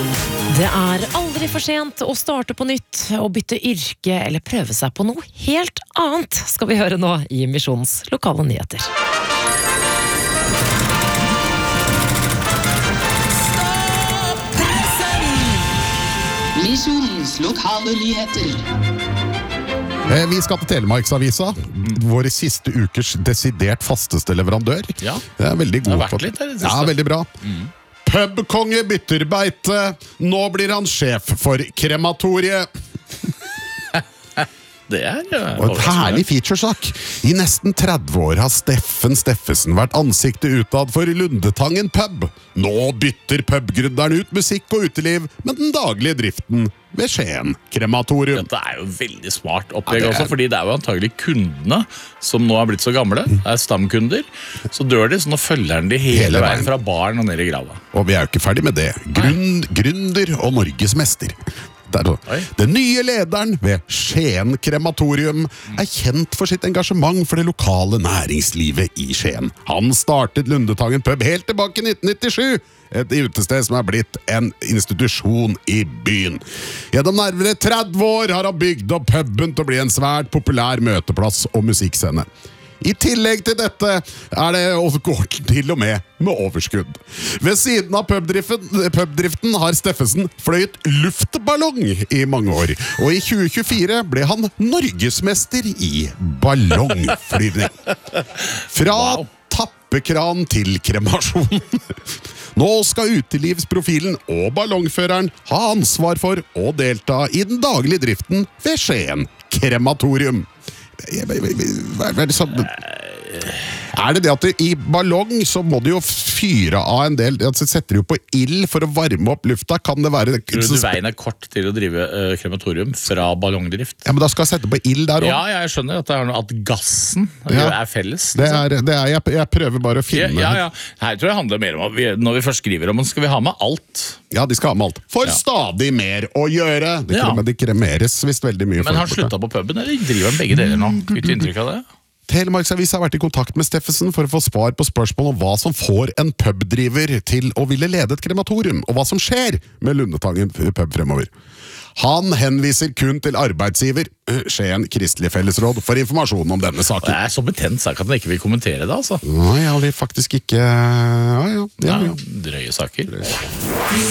Det aldri for sent å starte på nytt, å bytte yrke eller prøve seg på noe helt annet, skal vi høre nå i Misjonens lokale nyheter. Misjonens lokale nyheter. Vi skal til Telemarksavisa, vår siste ukers desidert fasteste leverandør. Ja, det veldig god. Det har vært litt her i det siste. Ja, veldig bra. Pubkonge bytter beite, nå blir han sjef for krematoriet. Det og et herlig featuresak. I nesten 30 år har Steffen Steffesen vært ansiktet utad for Lundetangen pub. Nå bytter pubgrunneren ut musikk og uteliv med den daglige driften ved Skien krematorium. Dette jo veldig smart opplegg også, fordi det jo antagelig kundene som nå har blitt så gamle, stamkunder. Så dør de, så nå følger den de hele veien fra baren og ned i grava. Og vi jo ikke ferdig med det. Gründer og Norges mester. Den nye lederen ved Skien krematorium kjent for sitt engasjement for det lokale næringslivet i Skien. Han startet Lundetangen pub helt tilbake i 1997, et utested som blitt en institusjon i byen. Gjennom nærmere 30 år har han bygd opp puben til å bli en svært populær møteplass og musikkscene. I tillegg til dette det også går til og med overskudd. Ved siden av pubdriften har Steffesen fløyet luftballong i mange år, og i 2024 ble han norgesmester i ballongflyvning. Fra tappekran til kremasjon. Nå skal utelivsprofilen og ballongføreren ha ansvar for å delta i den daglige driften ved Skien krematorium. Det at i ballong så må du jo fyre av en del, altså setter du på ild for å varme opp lufta, kan det være... Tror du veien kort til å drive krematorium fra ballongdrift? Ja, men da skal jeg sette på ild der også. Ja, jeg skjønner at gassen felles. Jeg prøver bare å finne... Ja. Her tror jeg handler mer om at når vi først skriver om, skal vi ha med alt. Ja, de skal ha med alt. For stadig mer å gjøre. De kremeres visst veldig mye. Men har han sluttet på puben, eller driver han begge deler nå? Fikk du inntrykk av det? Telemarksavisa har vært i kontakt med Steffesen for å få svar på spørsmål om hva som får en pubdriver til å ville lede et krematorium, og hva som skjer med Lundetangen pub fremover. Han henviser kun til arbeidsgiver, Skien Kristelig Fellesråd, for informasjon om denne saken. Det så betent sak at han ikke vil kommentere det, altså. Nei, jeg vil faktisk ikke... Drøye saker.